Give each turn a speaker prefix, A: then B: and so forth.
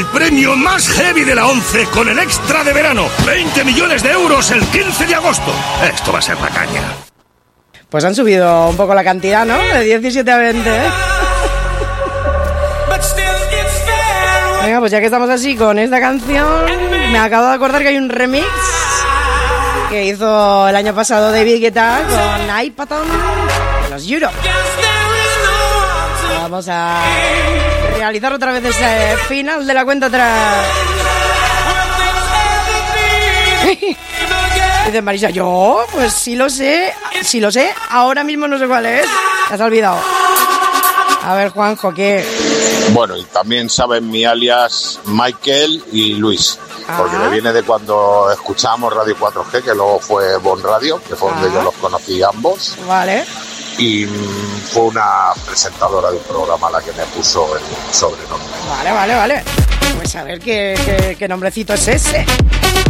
A: el premio más heavy de la 11 con el extra de verano. 20 millones de euros el 15 de agosto. Esto va a ser la caña.
B: Pues han subido un poco la cantidad, ¿no? De 17 a 20, ¿eh? Venga, pues ya que estamos así con esta canción, me acabo de acordar que hay un remix que hizo el año pasado David Guetta con iPaton de los Europe. Vamos a realizar otra vez ese final de la cuenta atrás. Dice Marisa, yo, pues sí lo sé, ahora mismo no sé cuál es. Te has olvidado. A ver, Juanjo, ¿qué?
C: Bueno, y también saben mi alias Michael y Luis, porque me viene de cuando escuchábamos Radio 4G, que luego fue Bon Radio, que fue donde yo los conocí ambos.
B: Vale.
C: Y fue una presentadora de un programa la que me puso el sobrenombre.
B: Vale. Pues a ver qué nombrecito es ese.